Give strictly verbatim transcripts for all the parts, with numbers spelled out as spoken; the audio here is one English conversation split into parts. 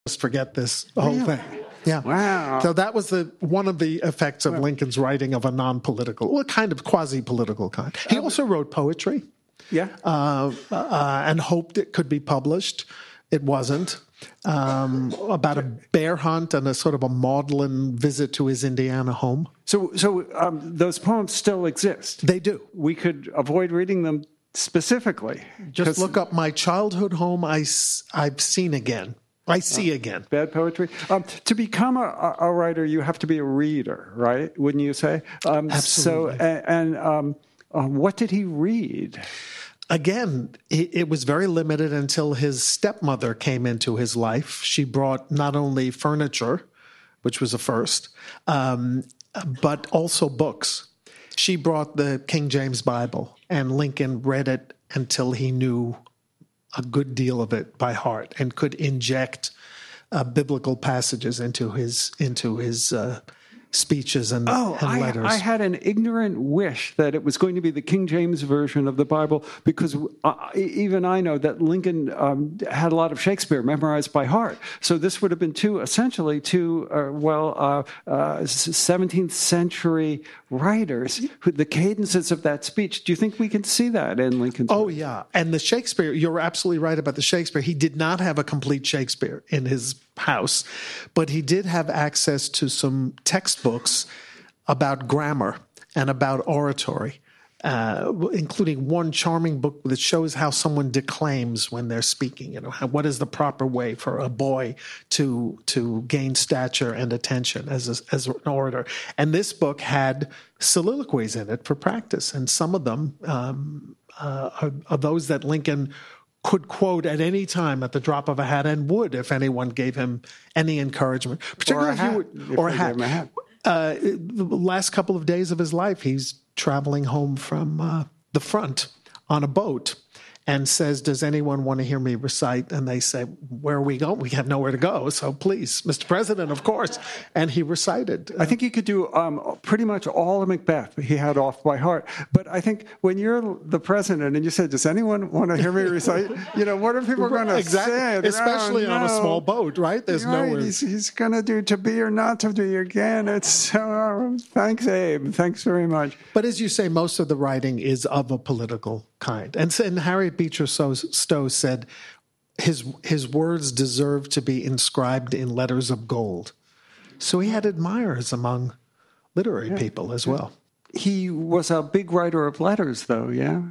just forget this whole Really? thing. Yeah. Wow. So that was the one of the effects of Lincoln's writing of a non-political, well, kind of quasi-political kind. He also wrote poetry. Yeah. Uh, uh, and hoped it could be published. It wasn't. Um, about a bear hunt and a sort of a maudlin visit to his Indiana home. So, so um, those poems still exist. They do. We could avoid reading them specifically. Just look up My Childhood Home I, I've Seen Again. I see uh, again. Bad poetry. Um, to become a, a writer, you have to be a reader, right? Wouldn't you say? Um, Absolutely. So, and, and um, uh, what did he read? Again, it was very limited until his stepmother came into his life. She brought not only furniture, which was a first, um, but also books. She brought the King James Bible, and Lincoln read it until he knew a good deal of it by heart and could inject uh, biblical passages into his into his uh, speeches and, oh, and letters. I, I had an ignorant wish that it was going to be the King James version of the Bible because uh, even I know that Lincoln um, had a lot of Shakespeare memorized by heart. So this would have been two, essentially two, uh, well, uh, uh, seventeenth century writers, who, the cadences of that speech. Do you think we can see that in Lincoln's Oh, work? yeah. And the Shakespeare, you're absolutely right about the Shakespeare. He did not have a complete Shakespeare in his house, but he did have access to some textbooks about grammar and about oratory, uh, including one charming book that shows how someone declaims when they're speaking. You know, how, what is the proper way for a boy to to gain stature and attention as a, as an orator? And this book had soliloquies in it for practice, and some of them um, uh, are, are those that Lincoln could quote at any time at the drop of a hat, and would if anyone gave him any encouragement. Particularly or a hat. If you, or a if hat. a hat. Uh, the last couple of days of his life, he's traveling home from uh, the front on a boat and says, does anyone want to hear me recite? And they say, where are we going? We have nowhere to go. So please, Mister President, of course. And he recited. I think he could do um, pretty much all of Macbeth. He had off by heart. But I think when you're the president and you say, does anyone want to hear me recite? You know, what are people going to exactly. say? Especially oh, on no. a small boat, right? There's right. nowhere. He's, he's going to do to be or not to be again. It's uh, thanks, Abe. Thanks very much. But as you say, most of the writing is of a political kind. And, and Harriet Beecher Stowe said his his words deserve to be inscribed in letters of gold. So he had admirers among literary yeah. people as well. He was a big writer of letters, though, yeah?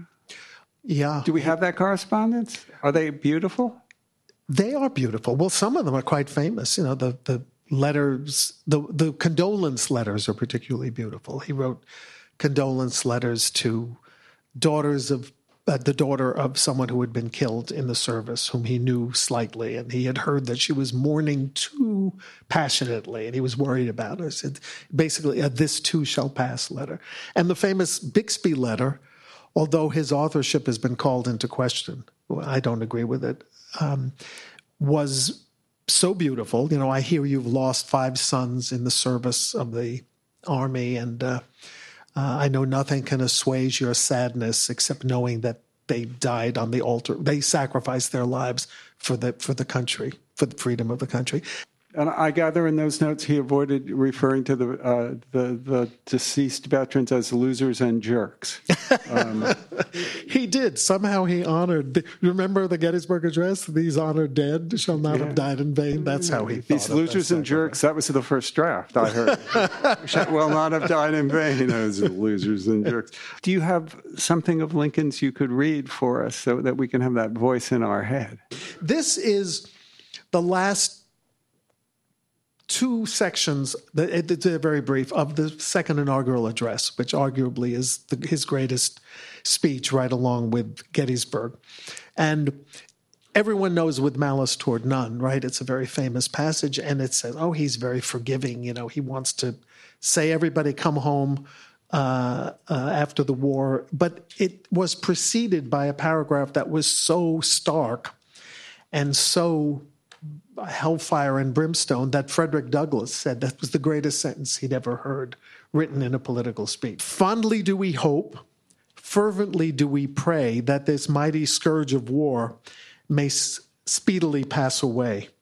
Yeah. Do we have that correspondence? Are they beautiful? They are beautiful. Well, some of them are quite famous. You know, the, the letters, the, the condolence letters are particularly beautiful. He wrote condolence letters to daughters of Uh, the daughter of someone who had been killed in the service, whom he knew slightly, and he had heard that she was mourning too passionately, and he was worried about her. So basically, a "this too shall pass" letter. And the famous Bixby letter, although his authorship has been called into question, I don't agree with it, um, was so beautiful. You know, I hear you've lost five sons in the service of the army, and uh, Uh, I know nothing can assuage your sadness except knowing that they died on the altar. They sacrificed their lives for the for the country, for the freedom of the country. And I gather in those notes he avoided referring to the uh, the, the deceased veterans as losers and jerks. Um, he did. Somehow he honored. The, remember the Gettysburg Address? These honored dead shall not yeah. have died in vain. That's how he thought These losers and jerks, that was the first draft, I heard. Shall will not have died in vain, those losers and jerks. Do you have something of Lincoln's you could read for us so that we can have that voice in our head? This is the last two sections, they're very brief, of the second inaugural address, which arguably is the, his greatest speech, right along with Gettysburg. And everyone knows with malice toward none, right? It's a very famous passage, and it says, oh, he's very forgiving. You know, he wants to say, everybody come home uh, uh, after the war. But it was preceded by a paragraph that was so stark and so hellfire and brimstone that Frederick Douglass said that was the greatest sentence he'd ever heard written in a political speech. Fondly do we hope, fervently do we pray that this mighty scourge of war may s- speedily pass away.